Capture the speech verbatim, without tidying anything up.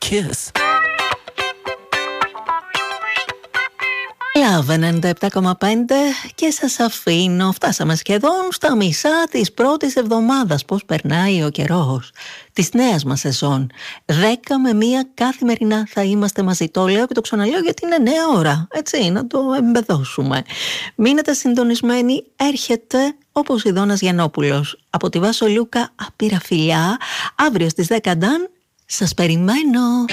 Kiss. Love ενενήντα επτά κόμμα πέντε και σας αφήνω. Φτάσαμε σχεδόν στα μισά της πρώτης εβδομάδας. Πώς περνάει ο καιρός της νέας μας σεζόν. Δέκα με μία καθημερινά θα είμαστε μαζί. Το λέω και το ξαναλέω γιατί είναι νέα ώρα. Έτσι, να το εμπεδώσουμε. Μείνετε συντονισμένοι. Έρχεται ο Ποσειδώνας Γιαννόπουλος. Από τη Βάσο Λούκα, απείρα φιλιά. Αύριο στις δέκα Νταν. Σας περιμένω.